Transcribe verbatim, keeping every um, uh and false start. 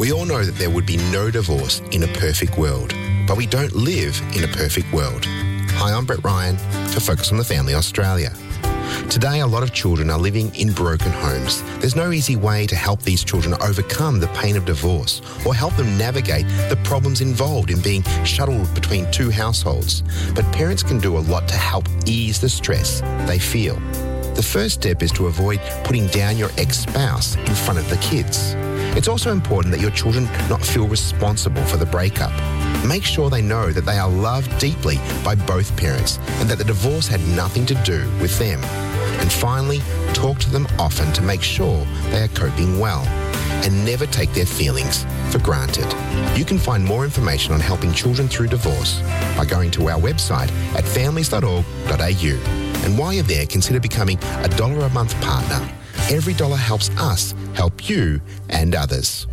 We all know that there would be no divorce in a perfect world, but we don't live in a perfect world. Hi, I'm Brett Ryan for Focus on the Family Australia. Today, a lot of children are living in broken homes. There's no easy way to help these children overcome the pain of divorce or help them navigate the problems involved in being shuttled between two households. But parents can do a lot to help ease the stress they feel. The first step is to avoid putting down your ex-spouse in front of the kids. It's also important that your children not feel responsible for the breakup. Make sure they know that they are loved deeply by both parents and that the divorce had nothing to do with them. And finally, talk to them often to make sure they are coping well and never take their feelings for granted. You can find more information on helping children through divorce by going to our website at families dot org dot a u. And while you're there, consider becoming a dollar a month partner. Every dollar helps us help you and others.